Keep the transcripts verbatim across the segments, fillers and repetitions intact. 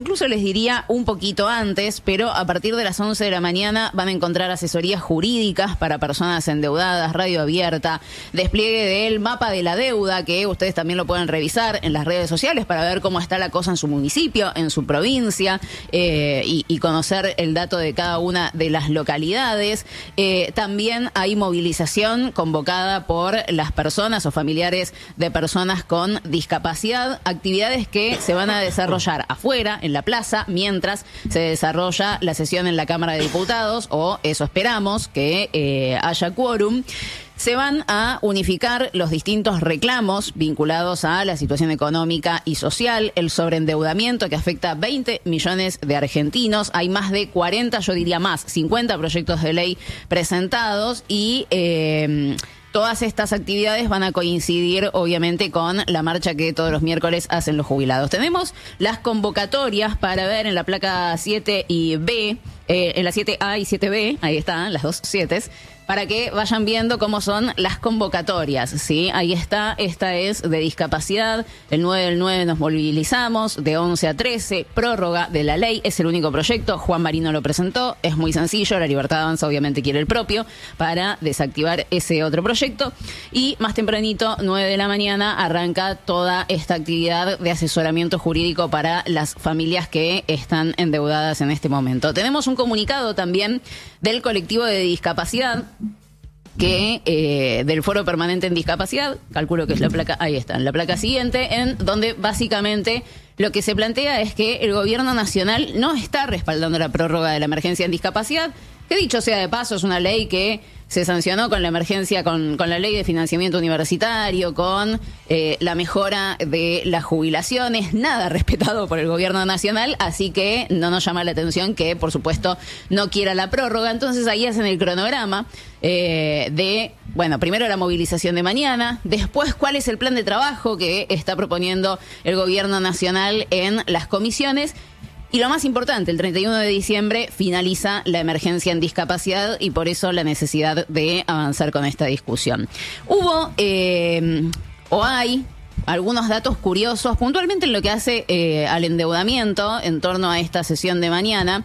Incluso les diría un poquito antes, pero a partir de las once de la mañana van a encontrar asesorías jurídicas para personas endeudadas, radio abierta, despliegue del mapa de la deuda, que ustedes también lo pueden revisar en las redes sociales para ver cómo está la cosa en su municipio, en su provincia, eh, y, y conocer el dato de cada una de las localidades. Eh, también hay movilización convocada por las personas o familiares de personas con discapacidad, actividades que se van a desarrollar afuera, en la plaza, mientras se desarrolla la sesión en la Cámara de Diputados, o eso esperamos, que eh, haya quórum. Se van a unificar los distintos reclamos vinculados a la situación económica y social, el sobreendeudamiento que afecta a veinte millones de argentinos. Hay más de cuarenta, yo diría más, cincuenta proyectos de ley presentados y... Eh, Todas estas actividades van a coincidir, obviamente, con la marcha que todos los miércoles hacen los jubilados. Tenemos las convocatorias para ver en la placa siete y B, eh, en la siete A y siete B, ahí están las dos siete, para que vayan viendo cómo son las convocatorias, ¿sí? Ahí está, esta es de discapacidad, el nueve del nueve nos movilizamos, de once a trece, prórroga de la ley, es el único proyecto, Juan Marino lo presentó, es muy sencillo, La Libertad Avanza obviamente quiere el propio, para desactivar ese otro proyecto, y más tempranito, nueve de la mañana, arranca toda esta actividad de asesoramiento jurídico para las familias que están endeudadas en este momento. Tenemos un comunicado también del colectivo de discapacidad, que eh, del Foro Permanente en Discapacidad, calculo que es la placa, ahí está, la placa siguiente, en donde básicamente lo que se plantea es que el gobierno nacional no está respaldando la prórroga de la emergencia en discapacidad, que dicho sea de paso es una ley que se sancionó con la emergencia, con, con la ley de financiamiento universitario, con eh, la mejora de las jubilaciones, nada respetado por el gobierno nacional, así que no nos llama la atención que, por supuesto, no quiera la prórroga. Entonces ahí hacen el cronograma eh, de, bueno, primero la movilización de mañana, después cuál es el plan de trabajo que está proponiendo el gobierno nacional en las comisiones. Y lo más importante, el treinta y uno de diciembre finaliza la emergencia en discapacidad y por eso la necesidad de avanzar con esta discusión. Hubo, eh, o hay, algunos datos curiosos, puntualmente en lo que hace eh, al endeudamiento en torno a esta sesión de mañana.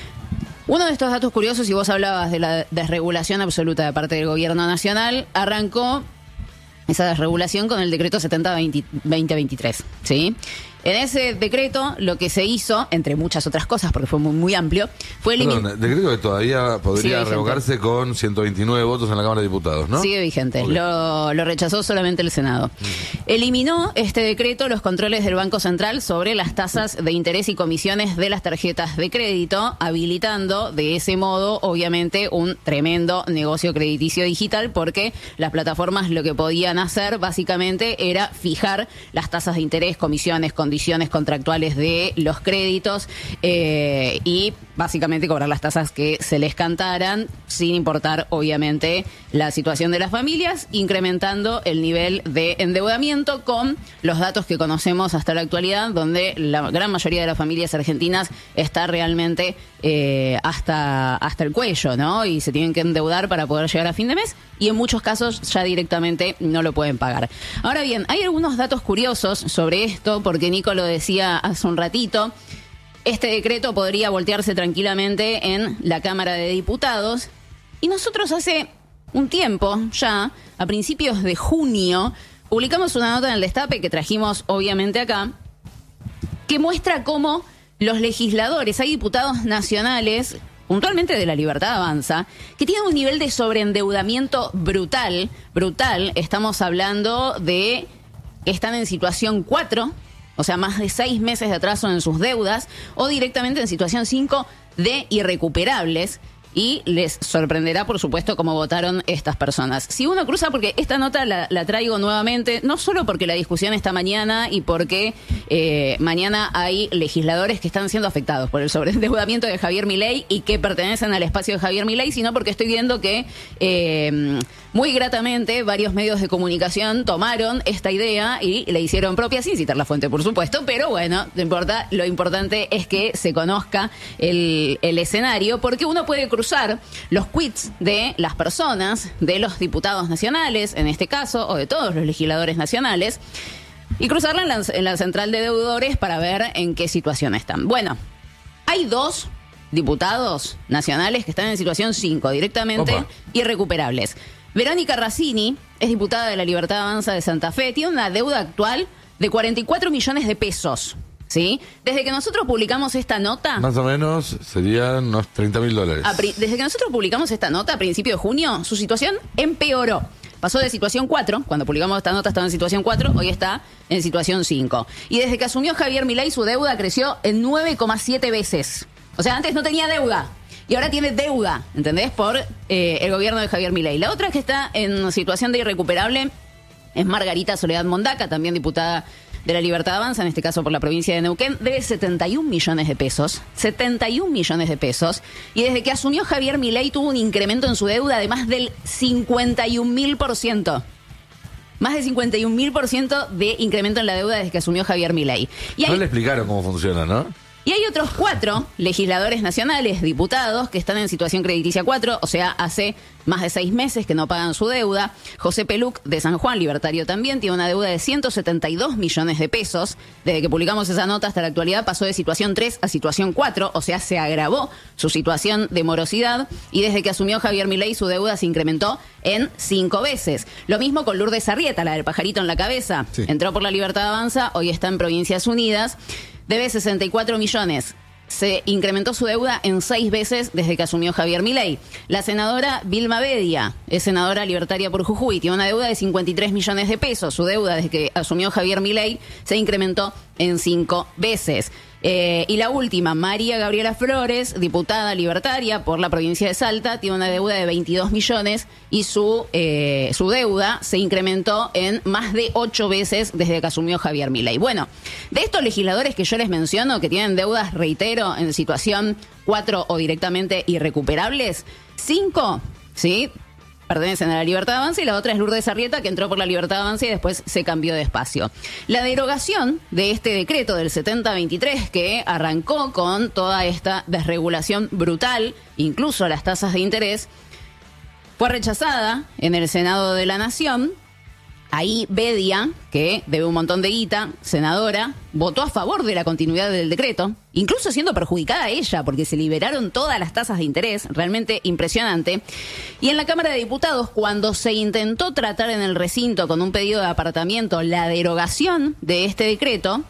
Uno de estos datos curiosos, y vos hablabas de la desregulación absoluta de parte del gobierno nacional, arrancó esa desregulación con el decreto setenta veinte veintitrés, ¿sí? En ese decreto lo que se hizo, entre muchas otras cosas, porque fue muy, muy amplio, fue eliminar... Perdón, decreto que todavía podría revocarse con ciento veintinueve votos en la Cámara de Diputados, ¿no? Sigue vigente, okay. lo, lo rechazó solamente el Senado. Uh-huh. Eliminó este decreto los controles del Banco Central sobre las tasas de interés y comisiones de las tarjetas de crédito, habilitando de ese modo, obviamente, un tremendo negocio crediticio digital, porque las plataformas lo que podían hacer, básicamente, era fijar las tasas de interés, comisiones, condiciones contractuales de los créditos eh, y básicamente cobrar las tasas que se les cantaran, sin importar obviamente la situación de las familias, incrementando el nivel de endeudamiento con los datos que conocemos hasta la actualidad, donde la gran mayoría de las familias argentinas está realmente eh, hasta, hasta el cuello, ¿no? Y se tienen que endeudar para poder llegar a fin de mes y en muchos casos ya directamente no lo pueden pagar. Ahora bien, hay algunos datos curiosos sobre esto, porque Nico lo decía hace un ratito. Este decreto podría voltearse tranquilamente en la Cámara de Diputados. Y nosotros hace un tiempo, ya, a principios de junio, publicamos una nota en el Destape que trajimos obviamente acá, que muestra cómo los legisladores, hay diputados nacionales, puntualmente de La Libertad Avanza, que tienen un nivel de sobreendeudamiento brutal, brutal. Estamos hablando de que están en situación cuatro, o sea, más de seis meses de atraso en sus deudas, o directamente en situación cinco de irrecuperables. Y les sorprenderá, por supuesto, cómo votaron estas personas. Si uno cruza, porque esta nota la, la traigo nuevamente, no solo porque la discusión está mañana y porque eh, mañana hay legisladores que están siendo afectados por el sobreendeudamiento de Javier Milei y que pertenecen al espacio de Javier Milei, sino porque estoy viendo que eh, muy gratamente varios medios de comunicación tomaron esta idea y la hicieron propia, sin citar la fuente, por supuesto, pero bueno, no importa, lo importante es que se conozca el, el escenario, porque uno puede cruzar cruzar los tweets de las personas, de los diputados nacionales, en este caso, o de todos los legisladores nacionales, y cruzarla en la, en la central de deudores para ver en qué situación están. Bueno, hay dos diputados nacionales que están en situación cinco, directamente Opa. irrecuperables. Verónica Razzini es diputada de la Libertad Avanza de Santa Fe, tiene una deuda actual de cuarenta y cuatro millones de pesos. ¿Sí? Desde que nosotros publicamos esta nota... Más o menos serían unos treinta mil dólares. Desde que nosotros publicamos esta nota a principios de junio, su situación empeoró. Pasó de situación cuatro, cuando publicamos esta nota estaba en situación cuatro, hoy está en situación cinco. Y desde que asumió Javier Milei, su deuda creció en nueve coma siete veces. O sea, antes no tenía deuda. Y ahora tiene deuda, ¿entendés? Por eh, el gobierno de Javier Milei. La otra que está en situación de irrecuperable es Margarita Soledad Mondaca, también diputada de la Libertad Avanza, en este caso por la provincia de Neuquén, debe setenta y un millones de pesos. setenta y un millones de pesos. Y desde que asumió Javier Milei tuvo un incremento en su deuda de más del cincuenta y un mil por ciento. Más de cincuenta y un mil por ciento de incremento en la deuda desde que asumió Javier Milei. Y hay... No le explicaron cómo funciona, ¿no? Y hay otros cuatro legisladores nacionales, diputados, que están en situación crediticia cuatro, o sea, hace más de seis meses que no pagan su deuda. José Peluc, de San Juan, libertario también, tiene una deuda de ciento setenta y dos millones de pesos. Desde que publicamos esa nota hasta la actualidad pasó de situación tres a situación cuatro, o sea, se agravó su situación de morosidad. Y desde que asumió Javier Milei, su deuda se incrementó en cinco veces. Lo mismo con Lourdes Arrieta, la del pajarito en la cabeza. Sí. Entró por la Libertad Avanza, hoy está en Provincias Unidas. Debe sesenta y cuatro millones. Se incrementó su deuda en seis veces desde que asumió Javier Milei. La senadora Vilma Bedia es senadora libertaria por Jujuy. Tiene una deuda de cincuenta y tres millones de pesos. Su deuda desde que asumió Javier Milei se incrementó en cinco veces. Eh, y la última, María Gabriela Flores, diputada libertaria por la provincia de Salta, tiene una deuda de veintidós millones y su, eh, su deuda se incrementó en más de ocho veces desde que asumió Javier Milei. Bueno, de estos legisladores que yo les menciono, que tienen deudas, reitero, en situación cuatro o directamente irrecuperables, cinco, ¿sí?, pertenecen a la Libertad Avanza y la otra es Lourdes Arrieta, que entró por la Libertad Avanza y después se cambió de espacio. La derogación de este decreto del setenta veintitrés, que arrancó con toda esta desregulación brutal, incluso las tasas de interés, fue rechazada en el Senado de la Nación. Ahí Bedia, que debe un montón de guita, senadora, votó a favor de la continuidad del decreto, incluso siendo perjudicada ella, porque se liberaron todas las tasas de interés, realmente impresionante. Y en la Cámara de Diputados, cuando se intentó tratar en el recinto con un pedido de apartamiento la derogación de este decreto,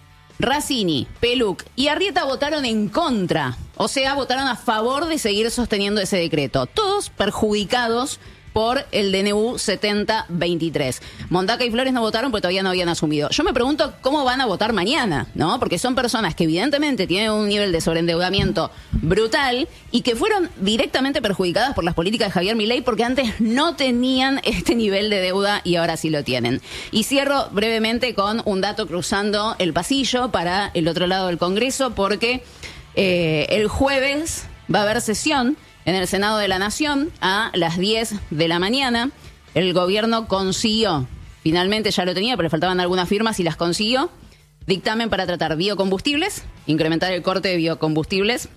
Razzini, Peluc y Arrieta votaron en contra, o sea, votaron a favor de seguir sosteniendo ese decreto, todos perjudicados por el D N U setenta veintitrés. Mondaca y Flores no votaron porque todavía no habían asumido. Yo me pregunto cómo van a votar mañana, ¿no? Porque son personas que evidentemente tienen un nivel de sobreendeudamiento brutal y que fueron directamente perjudicadas por las políticas de Javier Milei porque antes no tenían este nivel de deuda y ahora sí lo tienen. Y cierro brevemente con un dato cruzando el pasillo para el otro lado del Congreso porque eh, el jueves va a haber sesión en el Senado de la Nación a las diez de la mañana. El gobierno consiguió, finalmente ya lo tenía, pero le faltaban algunas firmas y las consiguió, dictamen para tratar biocombustibles, incrementar el corte de biocombustibles,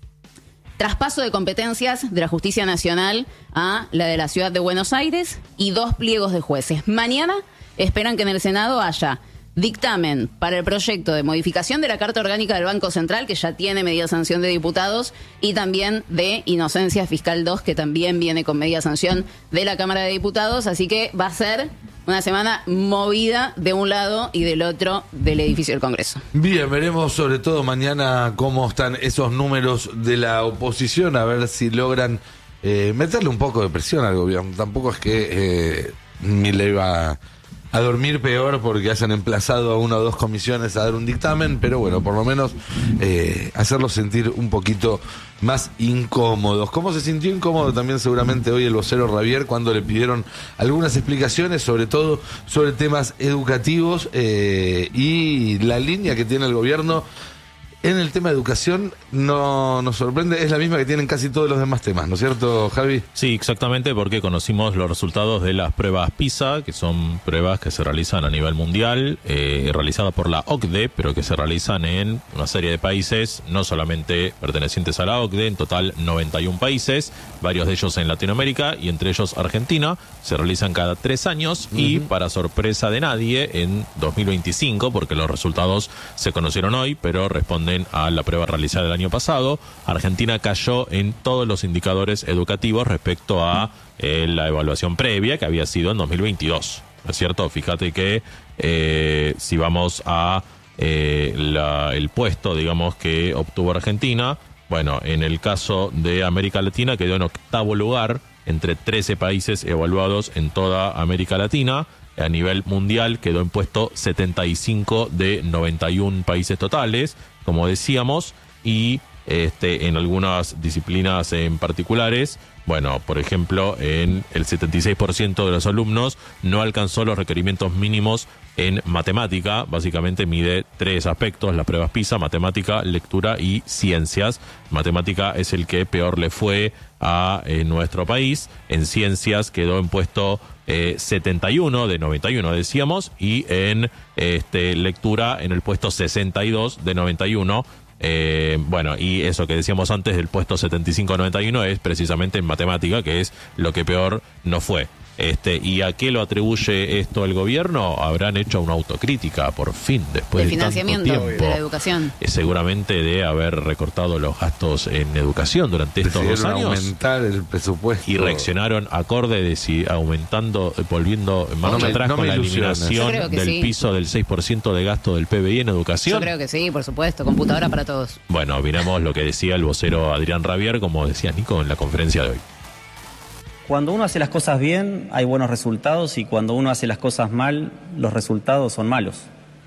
traspaso de competencias de la Justicia Nacional a la de la Ciudad de Buenos Aires y dos pliegos de jueces. Mañana esperan que en el Senado haya dictamen para el proyecto de modificación de la Carta Orgánica del Banco Central, que ya tiene media sanción de diputados, y también de Inocencia Fiscal dos, que también viene con media sanción de la Cámara de Diputados. Así que va a ser una semana movida de un lado y del otro del edificio del Congreso. Bien, veremos sobre todo mañana cómo están esos números de la oposición, a ver si logran eh, meterle un poco de presión al gobierno. Tampoco es que eh, Milei va a dormir peor porque hayan emplazado a una o dos comisiones a dar un dictamen, pero bueno, por lo menos eh, hacerlos sentir un poquito más incómodos. ¿Cómo se sintió incómodo también seguramente hoy el vocero Ravier cuando le pidieron algunas explicaciones, sobre todo sobre temas educativos eh, y la línea que tiene el gobierno en el tema de educación no nos sorprende, es la misma que tienen casi todos los demás temas, ¿no es cierto, Javi? Sí, exactamente, porque conocimos los resultados de las pruebas PISA, que son pruebas que se realizan a nivel mundial, eh, realizadas por la O C D E, pero que se realizan en una serie de países, no solamente pertenecientes a la O C D E, en total noventa y un países, varios de ellos en Latinoamérica y entre ellos Argentina. Se realizan cada tres años uh-huh. y, para sorpresa de nadie, en dos mil veinticinco, porque los resultados se conocieron hoy, pero responden a la prueba realizada el año pasado, Argentina cayó en todos los indicadores educativos respecto a eh, la evaluación previa que había sido en dos mil veintidós. ¿No es cierto? Fíjate que eh, si vamos a eh, la, el puesto, digamos, que obtuvo Argentina, bueno, en el caso de América Latina quedó en octavo lugar entre trece países evaluados en toda América Latina. A nivel mundial quedó en puesto setenta y cinco de noventa y un países totales, como decíamos, y este, en algunas disciplinas en particulares, bueno, por ejemplo, en el setenta y seis por ciento de los alumnos no alcanzó los requerimientos mínimos en matemática. Básicamente mide tres aspectos, las pruebas PISA: matemática, lectura y ciencias. Matemática es el que peor le fue a eh, nuestro país. En ciencias quedó en puesto eh, setenta y uno de noventa y uno, decíamos, y en este, lectura en el puesto sesenta y dos de noventa y uno. Eh, bueno, y eso que decíamos antes del puesto setenta y cinco a noventa y uno es precisamente en matemática, que es lo que peor no fue. Este, ¿y a qué lo atribuye esto el gobierno? Habrán hecho una autocrítica, por fin, después de de tanto financiamiento tiempo, de la educación. Eh, seguramente de haber recortado los gastos en educación durante estos dos años. Aumentar el presupuesto. Y reaccionaron acorde de si aumentando, volviendo marcha no me, atrás no con la ilusiones. eliminación del sí. piso del seis por ciento de gasto del P B I en educación. Yo creo que sí, por supuesto, computadora para todos. Bueno, miramos lo que decía el vocero Adrián Rabier, como decía Nico en la conferencia de hoy. Cuando uno hace las cosas bien, hay buenos resultados, y cuando uno hace las cosas mal, los resultados son malos.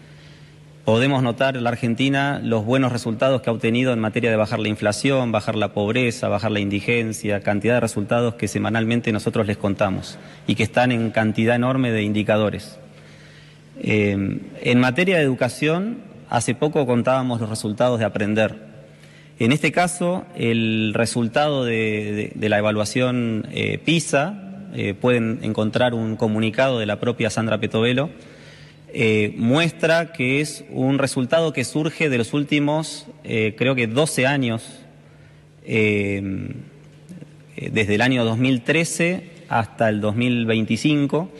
Podemos notar en la Argentina los buenos resultados que ha obtenido en materia de bajar la inflación, bajar la pobreza, bajar la indigencia, cantidad de resultados que semanalmente nosotros les contamos y que están en cantidad enorme de indicadores. Eh, en materia de educación, hace poco contábamos los resultados de Aprender. En este caso, el resultado de, de, de la evaluación eh, PISA, eh, pueden encontrar un comunicado de la propia Sandra Petovelo, eh, muestra que es un resultado que surge de los últimos, eh, creo que doce años, eh, desde el año dos mil trece hasta el dos mil veinticinco,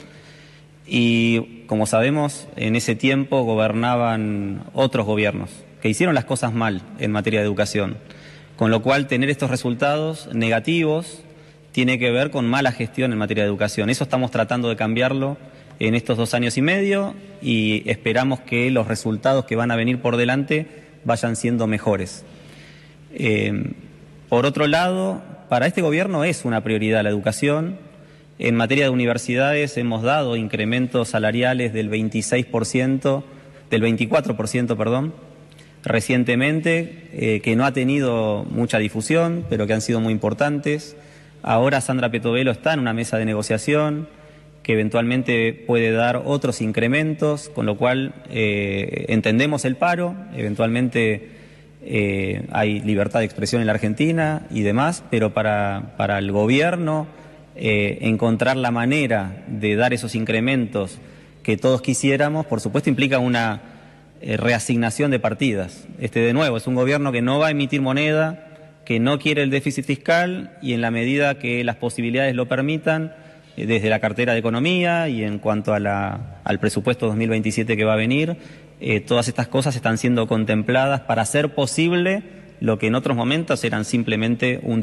y como sabemos, en ese tiempo gobernaban otros gobiernos que hicieron las cosas mal en materia de educación, con lo cual tener estos resultados negativos tiene que ver con mala gestión en materia de educación. Eso estamos tratando de cambiarlo en estos dos años y medio, y esperamos que los resultados que van a venir por delante vayan siendo mejores. Eh, por otro lado, para este gobierno es una prioridad la educación. En materia de universidades hemos dado incrementos salariales del veintiséis por ciento, del veinticuatro por ciento, perdón, recientemente, eh, que no ha tenido mucha difusión, pero que han sido muy importantes. Ahora Sandra Petovelo está en una mesa de negociación que eventualmente puede dar otros incrementos, con lo cual eh, entendemos el paro, eventualmente eh, hay libertad de expresión en la Argentina y demás, pero para, para el gobierno eh, encontrar la manera de dar esos incrementos que todos quisiéramos, por supuesto, implica una eh, reasignación de partidas. Este, de nuevo, es un gobierno que no va a emitir moneda, que no quiere el déficit fiscal, y en la medida que las posibilidades lo permitan, eh, desde la cartera de Economía y en cuanto a la, al presupuesto dos mil veintisiete que va a venir, eh, todas estas cosas están siendo contempladas para hacer posible lo que en otros momentos eran simplemente un...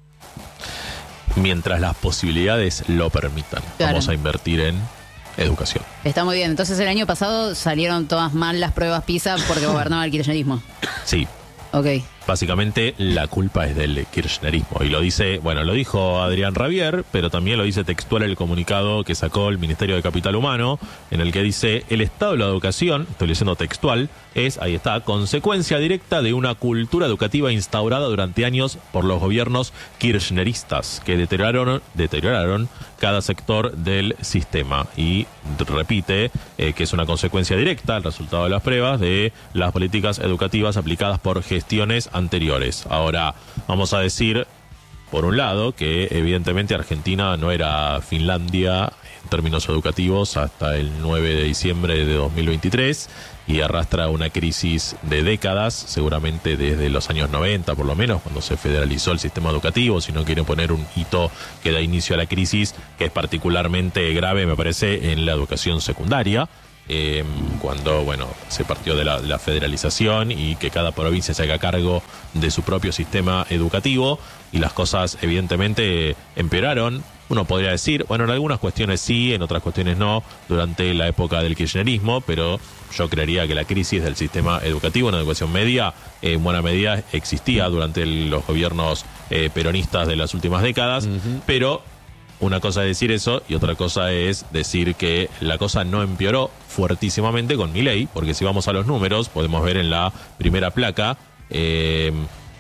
Mientras las posibilidades lo permitan, claro. Vamos a invertir en educación. Está muy bien. Entonces el año pasado salieron todas mal las pruebas PISA porque gobernaba el kirchnerismo. Sí. Ok. Básicamente la culpa es del kirchnerismo y lo dice, bueno, lo dijo Adrián Rabier, pero también lo dice textual el comunicado que sacó el Ministerio de Capital Humano, en el que dice: el estado de la educación, estoy leyendo textual, es, ahí está, consecuencia directa de una cultura educativa instaurada durante años por los gobiernos kirchneristas que deterioraron, deterioraron cada sector del sistema. Y repite eh, que es una consecuencia directa, el resultado de las pruebas, de las políticas educativas aplicadas por gestiones anteriores. Ahora, vamos a decir, por un lado, que evidentemente Argentina no era Finlandia en términos educativos hasta el nueve de diciembre de dos mil veintitrés y arrastra una crisis de décadas, seguramente desde los años noventa por lo menos, cuando se federalizó el sistema educativo. Si no quieren poner un hito que da inicio a la crisis, que es particularmente grave, me parece, en la educación secundaria. Eh, cuando, bueno, se partió de la, de la federalización y que cada provincia se haga cargo de su propio sistema educativo, y las cosas evidentemente empeoraron. Uno podría decir, bueno, en algunas cuestiones sí, en otras cuestiones no, durante la época del kirchnerismo, pero yo creería que la crisis del sistema educativo en la educación media, eh, en buena medida existía durante el, los gobiernos eh, peronistas de las últimas décadas, uh-huh. Pero una cosa es decir eso y otra cosa es decir que la cosa no empeoró fuertísimamente con Milei, porque si vamos a los números, podemos ver en la primera placa eh,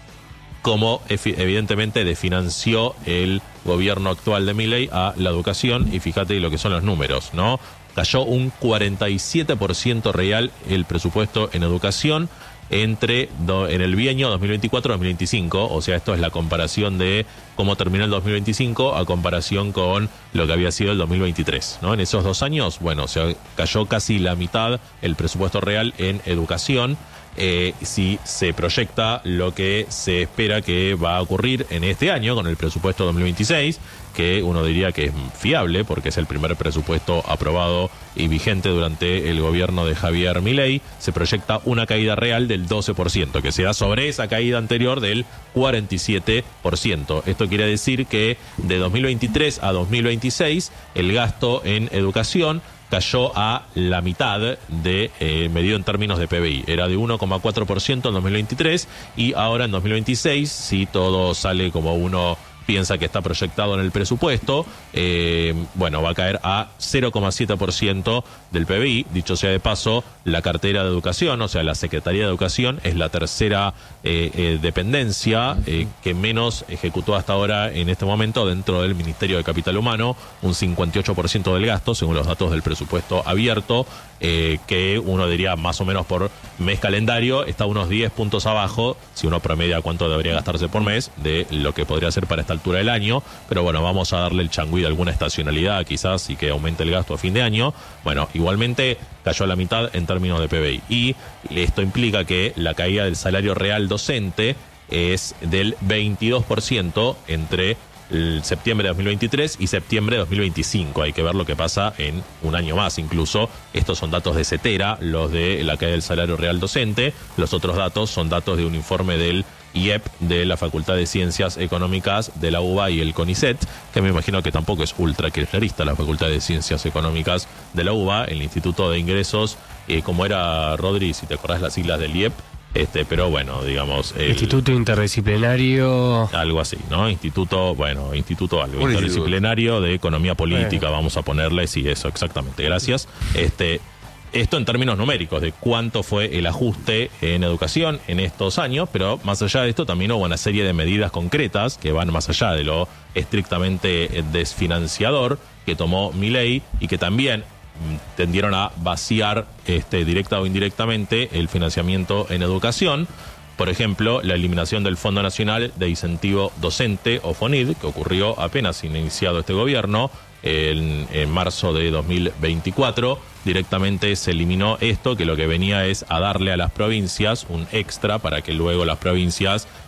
cómo evidentemente desfinanció el gobierno actual de Milei a la educación, y fíjate lo que son los números, ¿no? Cayó un cuarenta y siete por ciento real el presupuesto en educación entre do, en el bienio dos mil veinticuatro dos mil veinticinco, o sea, esto es la comparación de cómo terminó el dos mil veinticinco a comparación con lo que había sido el dos mil veintitrés, ¿no? En esos dos años, bueno, se cayó casi la mitad el presupuesto real en educación. Eh, si se proyecta lo que se espera que va a ocurrir en este año con el presupuesto dos mil veintiséis, que uno diría que es fiable porque es el primer presupuesto aprobado y vigente durante el gobierno de Javier Milei, se proyecta una caída real del doce por ciento, que se da sobre esa caída anterior del cuarenta y siete por ciento. Esto quiere decir que de dos mil veintitrés a dos mil veintiséis el gasto en educación cayó a la mitad de, eh, medido en términos de P B I. Era de uno coma cuatro por ciento en dos mil veintitrés y ahora en dos mil veintiséis, si todo sale como uno piensa que está proyectado en el presupuesto, eh, bueno, va a caer a cero coma siete por ciento del P B I. Dicho sea de paso, la cartera de educación, o sea, la Secretaría de Educación, es la tercera eh, eh, dependencia eh, que menos ejecutó hasta ahora en este momento dentro del Ministerio de Capital Humano, un cincuenta y ocho por ciento del gasto, según los datos del presupuesto abierto, eh, que uno diría más o menos por mes calendario, está unos diez puntos abajo, si uno promedia cuánto debería gastarse por mes, de lo que podría ser para esta altura del año. Pero bueno, vamos a darle el changüí de alguna estacionalidad quizás y que aumente el gasto a fin de año. Bueno, igualmente cayó a la mitad en términos de P B I, y esto implica que la caída del salario real docente es del veintidós por ciento entre el septiembre de dos mil veintitrés y septiembre de dos mil veinticinco. Hay que ver lo que pasa en un año más incluso. Estos son datos de CETERA, los de la caída del salario real docente. Los otros datos son datos de un informe del I E P de la Facultad de Ciencias Económicas de la U B A y el CONICET, que me imagino que tampoco es ultra kirchnerista la Facultad de Ciencias Económicas de la U B A, el Instituto de Ingresos, eh, como era, Rodri, si te acordás las siglas del I E P, este, pero bueno, digamos... El, Instituto Interdisciplinario... Algo así, ¿no? Instituto, bueno, Instituto algo, Un Interdisciplinario instituto. de Economía Política, bueno. Vamos a ponerle, sí, eso, exactamente, gracias. Este... Esto en términos numéricos, de cuánto fue el ajuste en educación en estos años, pero más allá de esto también hubo una serie de medidas concretas que van más allá de lo estrictamente desfinanciador que tomó Milei y que también tendieron a vaciar este, directa o indirectamente el financiamiento en educación. Por ejemplo, la eliminación del Fondo Nacional de Incentivo Docente, o FONID, que ocurrió apenas iniciado este gobierno, en, en marzo de dos mil veinticuatro. Directamente se eliminó esto, que lo que venía es a darle a las provincias un extra para que luego las provincias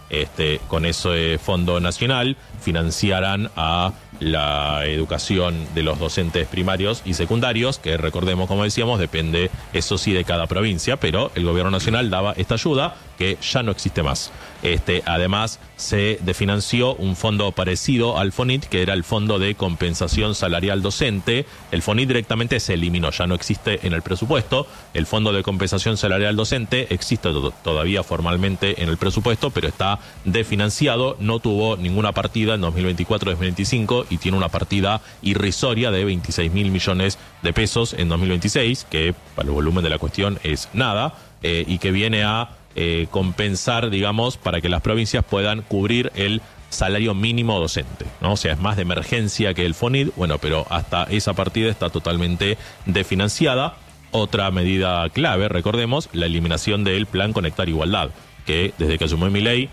este, con ese fondo nacional financiaran a la educación de los docentes primarios y secundarios, que recordemos, como decíamos, depende, eso sí, de cada provincia, pero el gobierno nacional daba esta ayuda que ya no existe más. Este, además, se definanció un fondo parecido al FONIT, que era el Fondo de Compensación Salarial Docente. El FONIT directamente se eliminó, ya no existe en el presupuesto. El Fondo de Compensación Salarial Docente existe to- todavía formalmente en el presupuesto, pero está desfinanciado, no tuvo ninguna partida en dos mil veinticuatro dos mil veinticinco y tiene una partida irrisoria de veintiséis mil millones de pesos en dos mil veintiséis, que para el volumen de la cuestión es nada, eh, y que viene a eh, compensar, digamos, para que las provincias puedan cubrir el salario mínimo docente, ¿no? O sea, es más de emergencia que el FONIT, bueno, pero hasta esa partida está totalmente desfinanciada. Otra medida clave, recordemos, la eliminación del Plan Conectar Igualdad, que desde que asumió Milei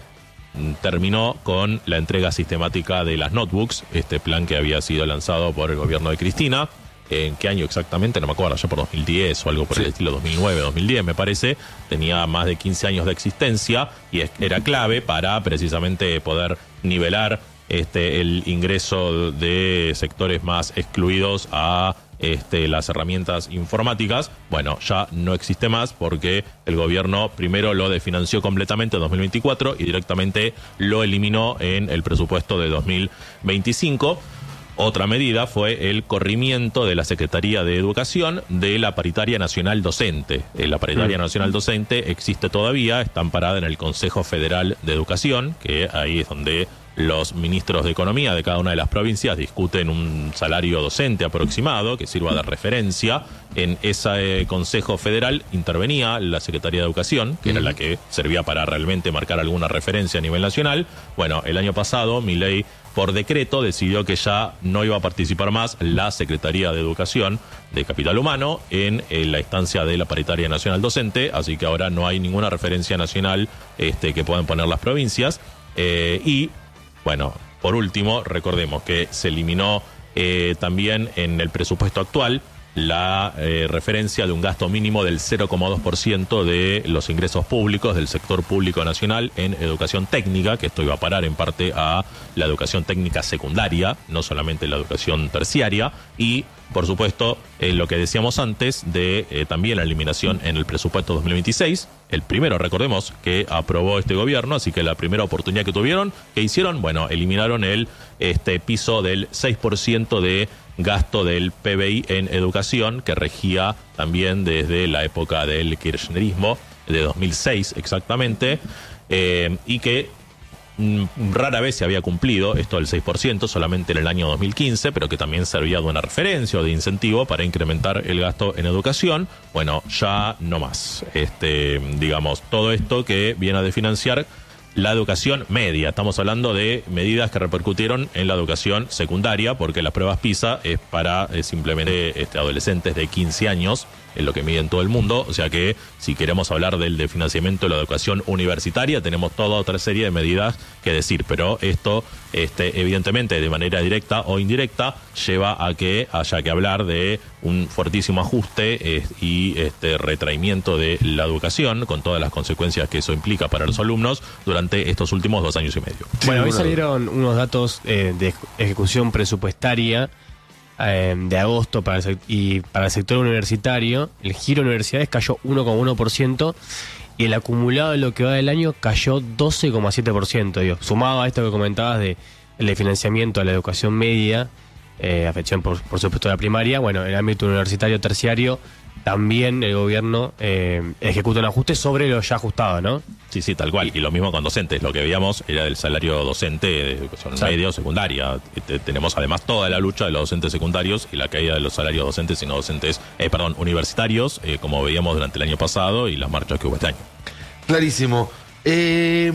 terminó con la entrega sistemática de las notebooks, este plan que había sido lanzado por el gobierno de Cristina. ¿En qué año exactamente? No me acuerdo, ya por dos mil diez o algo por sí. El estilo, dos mil nueve, dos mil diez me parece. Tenía más de quince años de existencia y es, era clave para precisamente poder nivelar este el ingreso de sectores más excluidos a este, las herramientas informáticas. Bueno, ya no existe más porque el gobierno primero lo desfinanció completamente en dos mil veinticuatro y directamente lo eliminó en el presupuesto de dos mil veinticinco. Otra medida fue el corrimiento de la Secretaría de Educación de la Paritaria Nacional Docente. Eh, la Paritaria Nacional Docente existe todavía, está amparada en el Consejo Federal de Educación, que ahí es donde los ministros de Economía de cada una de las provincias discuten un salario docente aproximado que sirva de referencia. En ese eh, Consejo Federal intervenía la Secretaría de Educación, que uh-huh. era la que servía para realmente marcar alguna referencia a nivel nacional. Bueno, el año pasado Milei, por decreto, decidió que ya no iba a participar más la Secretaría de Educación de Capital Humano en, en la instancia de la Paritaria Nacional Docente, así que ahora no hay ninguna referencia nacional este, que puedan poner las provincias. Eh, y, bueno, por último, recordemos que se eliminó eh, también en el presupuesto actual la eh, referencia de un gasto mínimo del cero coma dos por ciento de los ingresos públicos del sector público nacional en educación técnica, que esto iba a parar en parte a la educación técnica secundaria, no solamente la educación terciaria, y por supuesto eh, lo que decíamos antes de eh, también la eliminación en el presupuesto dos mil veintiséis, el primero, recordemos, que aprobó este gobierno, así que la primera oportunidad que tuvieron, ¿qué hicieron? Bueno, eliminaron el este piso del seis por ciento de gasto del P B I en educación, que regía también desde la época del kirchnerismo, de dos mil seis exactamente, eh, y que mm, rara vez se había cumplido esto del seis por ciento, solamente en el año dos mil quince, pero que también servía de una referencia o de incentivo para incrementar el gasto en educación. Bueno, ya no más. Este, digamos, todo esto que viene a desfinanciar la educación media. Estamos hablando de medidas que repercutieron en la educación secundaria, porque las pruebas PISA es para eh, simplemente este, adolescentes de quince años, es lo que mide en todo el mundo. O sea que si queremos hablar del de financiamiento de la educación universitaria, tenemos toda otra serie de medidas que decir, pero esto este, evidentemente de manera directa o indirecta lleva a que haya que hablar de un fuertísimo ajuste eh, y este retraimiento de la educación, con todas las consecuencias que eso implica para los alumnos durante estos últimos dos años y medio. Bueno, hoy salieron unos datos eh, de ejecución presupuestaria eh, de agosto para el, sec- y para el sector universitario. El giro de universidades cayó uno coma uno por ciento y el acumulado de lo que va del año cayó doce coma siete por ciento. Digo, sumado a esto que comentabas de el de financiamiento a la educación media, eh, afección por, por supuesto de la primaria, bueno, en el ámbito universitario terciario también el gobierno eh, ejecuta un ajuste sobre lo ya ajustado, ¿no? Sí, sí, tal cual. Y lo mismo con docentes. Lo que veíamos era el salario docente de educación media o secundaria. Te, tenemos además toda la lucha de los docentes secundarios y la caída de los salarios docentes y no docentes, eh, perdón, universitarios, eh, como veíamos durante el año pasado y las marchas que hubo este año. Clarísimo. Eh,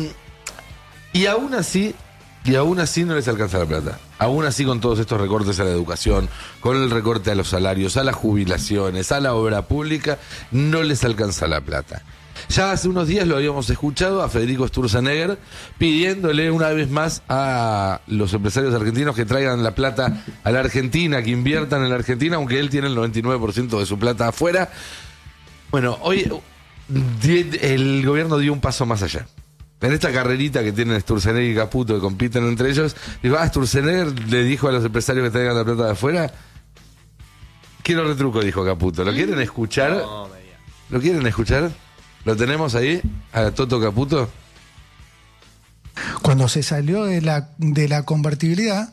y aún así, y aún así no les alcanza la plata. Aún así, con todos estos recortes a la educación, con el recorte a los salarios, a las jubilaciones, a la obra pública, no les alcanza la plata. Ya hace unos días lo habíamos escuchado a Federico Sturzenegger pidiéndole una vez más a los empresarios argentinos que traigan la plata a la Argentina, que inviertan en la Argentina, aunque él tiene el noventa y nueve por ciento de su plata afuera. Bueno, hoy el gobierno dio un paso más allá. en esta carrerita que tienen Sturzenegger y Caputo, que compiten entre ellos, digo, ah, Sturzenegger le dijo a los empresarios que traigan la plata de afuera. Quiero retruco, dijo Caputo. ¿Lo quieren escuchar? No, me digas. ¿Lo quieren escuchar? ¿Lo tenemos ahí? A Toto Caputo. Cuando se salió de la, de la convertibilidad,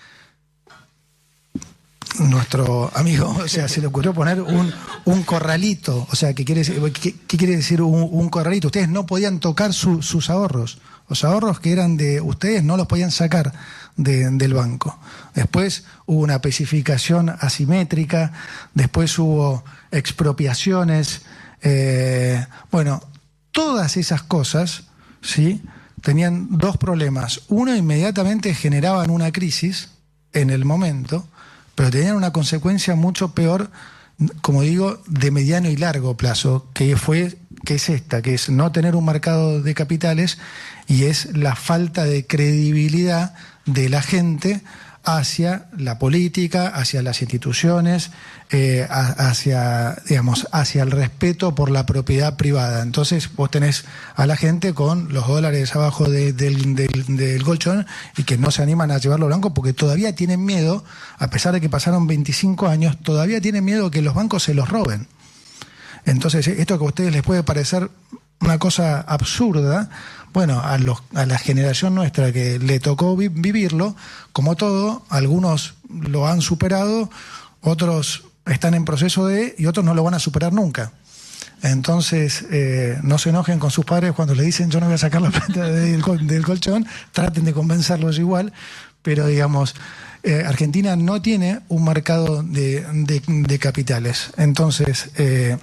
nuestro amigo, o sea, se le ocurrió poner un, un corralito. O sea, ¿qué quiere decir, qué, qué quiere decir un, un corralito? Ustedes no podían tocar su, sus ahorros. Los ahorros que eran de ustedes no los podían sacar de, del banco. Después hubo una especificación asimétrica, después hubo expropiaciones. Eh, bueno, todas esas cosas, ¿sí?, tenían dos problemas. Uno, inmediatamente generaban una crisis en el momento, pero tenían una consecuencia mucho peor, como digo, de mediano y largo plazo, que fue, que es esta, que es no tener un mercado de capitales, y es la falta de credibilidad de la gente hacia la política, hacia las instituciones, eh, a, hacia, digamos, hacia el respeto por la propiedad privada. Entonces vos tenés a la gente con los dólares abajo de, del, del, del colchón y que no se animan a llevarlo blanco porque todavía tienen miedo, a pesar de que pasaron veinticinco años, todavía tienen miedo que los bancos se los roben. Entonces, esto que a ustedes les puede parecer una cosa absurda, bueno, a, los, a la generación nuestra que le tocó vi- vivirlo, como todo, algunos lo han superado, otros están en proceso de, y otros no lo van a superar nunca. Entonces, eh, no se enojen con sus padres cuando le dicen yo no voy a sacar la plata del, col- del colchón, traten de convencerlos igual, pero digamos, eh, Argentina no tiene un mercado de, de, de capitales. Entonces, eh,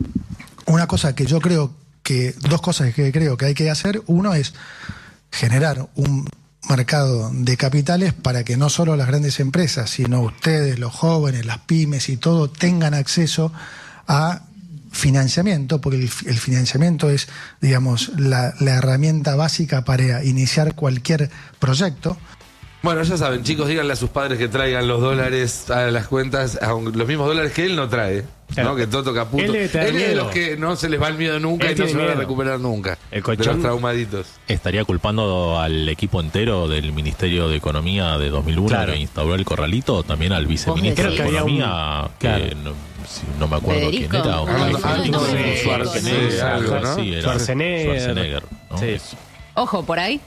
una cosa que yo creo que, dos cosas que creo que hay que hacer, uno es generar un mercado de capitales para que no solo las grandes empresas, sino ustedes, los jóvenes, las pymes y todo, tengan acceso a financiamiento, porque el, el financiamiento es, digamos, la, la herramienta básica para iniciar cualquier proyecto. Bueno, ya saben, chicos, díganle a sus padres que traigan los dólares a las cuentas, aun- los mismos dólares que él no trae, Claro. ¿no? Que Toto Caputo. Él debe tener Él es de miedo. los que no se les va el miedo nunca Él y no tiene se van a miedo. recuperar nunca. El De colchón. los traumaditos. ¿Estaría culpando al equipo entero del Ministerio de Economía de dos mil uno Claro. que instauró el corralito? También al viceministro Creo de que había un- Economía, que claro. no, si no me acuerdo Federico. quién era. un- Arnold- Federico Arnold Schwarzenegger, Schwarzenegger, algo, ¿no? sí, era Schwarzenegger. Schwarzenegger, ¿no? Sí. Es- Ojo, por ahí,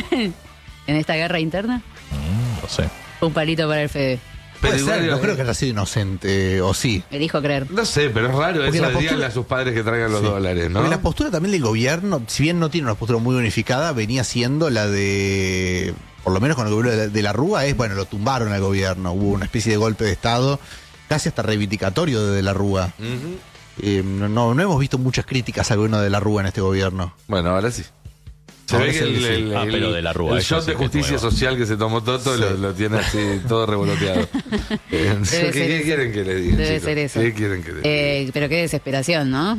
en esta guerra interna, mm, no sé. un palito para el Fede. Pero Puede ser, igual, no creo que haya sido inocente, o sí. Me dijo creer. No sé, pero es raro Porque eso la de postura- díganle a sus padres que traigan los Sí. dólares, ¿no? Porque la postura también del gobierno, si bien no tiene una postura muy unificada, venía siendo la de, por lo menos con el gobierno de la, de la Rúa, es, bueno, lo tumbaron al gobierno, hubo una especie de golpe de Estado, casi hasta reivindicatorio de, de la Rúa. Ujú. Eh, no, no, no hemos visto muchas críticas al gobierno de la Rúa en este gobierno. Bueno, ahora sí. Se Ahora ve que sí, el, sí. el- Ah, el- pero de la Rúa, el eso shot sí de que es justicia nuevo. social que se tomó Toto Sí. lo, lo tiene así todo revoloteado. Eh, ¿Qué, ser qué eso. quieren que le diga? Debe chicos? ser eso. ¿Qué quieren que le diga? Eh, pero qué desesperación, ¿no?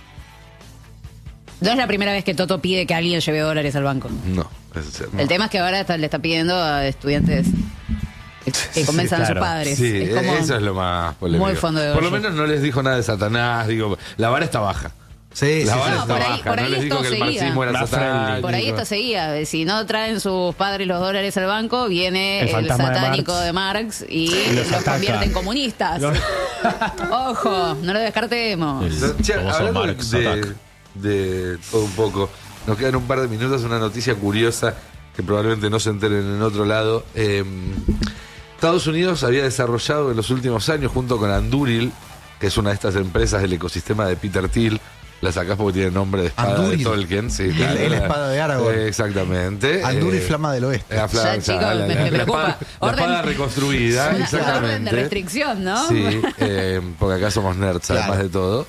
No es la primera vez que Toto pide que alguien lleve dólares al banco. No, eso es cierto. El tema es que ahora está- le está pidiendo a estudiantes que, que convenzan a sus claro. padres. Sí, es como, eso es lo más polémico. muy fondo de Por lo olla. menos no les dijo nada de Satanás, digo, la vara está baja. Sí, La sí, vara sí. No, está por ahí- baja, por no ahí les dijo esto que el seguía. marxismo era Más satánico. friendly. Por ahí esto seguía. Si no traen sus padres los dólares al banco, viene El el, fantasma de satánico Marx. de Marx y, Y los los, ataca. convierte en comunistas. Los- Ojo, no lo descartemos. El Che, famoso hablando Marx de, Attack. de todo un poco, nos quedan un par de minutos, una noticia curiosa que probablemente no se enteren en otro lado. Eh, Estados Unidos había desarrollado en los últimos años, junto con Anduril, que es una de estas empresas del ecosistema de Peter Thiel, la sacás porque tiene nombre de espada Andúril. de Tolkien. Sí, El- claro. el espada de Aragorn. Eh, exactamente. Andúril, Eh, Flama del Oeste. la fla- Ya, o sea, chicos, la- me- la- me la preocupa. espada- La Orden- espada reconstruida, Una orden exactamente. de restricción, ¿no? Sí, eh, porque acá somos nerds, Claro. además de todo.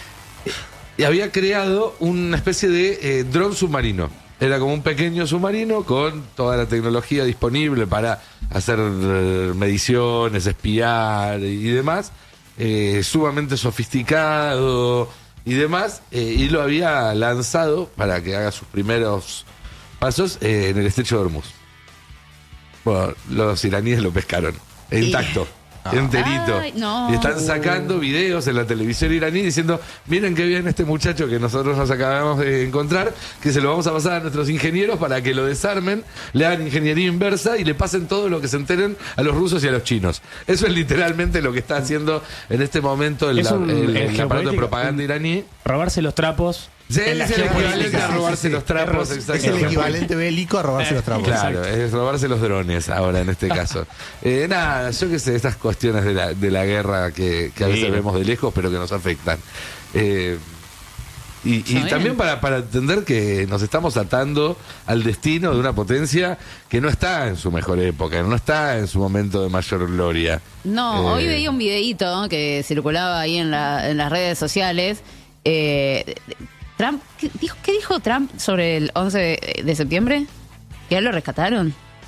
Y había creado una especie de eh, dron submarino. Era como un pequeño submarino con toda la tecnología disponible para hacer eh, mediciones, espiar y demás. Eh, sumamente sofisticado y demás. eh, y lo había lanzado para que haga sus primeros pasos eh, en el estrecho de Hormuz. Bueno, los iraníes lo pescaron. Y- Intacto. enterito. Ay, no. Y están sacando videos en la televisión iraní diciendo, miren qué bien este muchacho que nosotros nos acabamos de encontrar, que se lo vamos a pasar a nuestros ingenieros para que lo desarmen, le hagan ingeniería inversa y le pasen todo lo que se enteren a los rusos y a los chinos. Eso es literalmente lo que está haciendo en este momento el, Es un- el- el el aparato de geopolítico, propaganda un- iraní. Robarse los trapos. Sí, en la es el equivalente geopolítica. a robarse los trapos. Es el exactamente. equivalente bélico a robarse los trapos. Claro, es robarse los drones ahora en este caso. Eh, nada, yo qué sé, estas cuestiones de la, de la guerra que, que a veces Sí. vemos de lejos, pero que nos afectan. Eh, y y Está también bien. para, para entender que nos estamos atando al destino de una potencia que no está en su mejor época, no está en su momento de mayor gloria. No, Eh, hoy veía un videíto que circulaba ahí en, la- en las redes sociales. Eh, Trump, ¿qué dijo, ¿qué dijo Trump sobre el once de, de septiembre? ¿Que ya lo rescataron?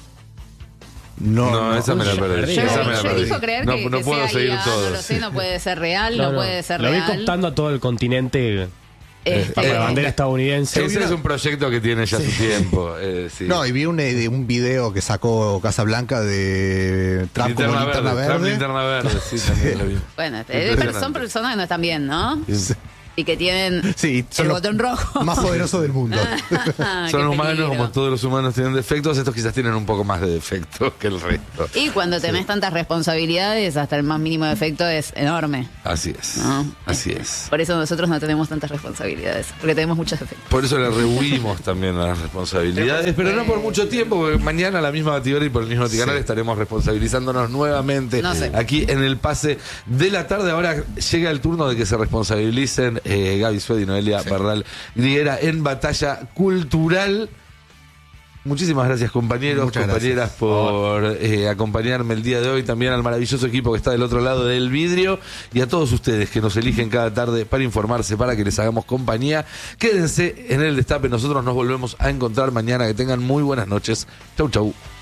No, No, no, esa me la yo- perdí. Yo, esa me la yo perdí. elijo creer no, que, no que puedo sea seguir I A, todo. no lo sé, no puede ser real, no, puede ser Lo vi real. cooptando a todo el continente Este, bajo la bandera estadounidense. Ese es un proyecto que tiene ya su tiempo. eh, sí. No, y vi un, eh, un video que sacó Casa Blanca de Trump como Linterna linterna verde, Trump verde. linterna verde, sí, también lo vi. bueno, este, Impresionante. son personas que no están bien, ¿no? Sí. Y que tienen Sí, son el los botón rojo. más poderosos del mundo. Ah, Son qué humanos, peligro. como todos los humanos tienen defectos, estos quizás tienen un poco más de defectos que el resto. Y cuando tenés tantas responsabilidades, hasta el más mínimo defecto es enorme. Así es. ¿no? Así Este, es. Por eso nosotros no tenemos tantas responsabilidades, porque tenemos muchos defectos. Por eso le rehuimos también a las responsabilidades, pero no por mucho tiempo, porque mañana a la misma batidora y por el mismo canal estaremos responsabilizándonos nuevamente No sé. aquí en el pase de la tarde. Ahora llega el turno de que se responsabilicen eh, Gaby Sued y Noelia Barral Griguera en Batalla Cultural. Muchísimas gracias, compañeros, Muchas compañeras, gracias. por eh, acompañarme el día de hoy. También al maravilloso equipo que está del otro lado del vidrio. Y a todos ustedes que nos eligen cada tarde para informarse, para que les hagamos compañía. Quédense en el Destape. Nosotros nos volvemos a encontrar mañana. Que tengan muy buenas noches. Chau, chau.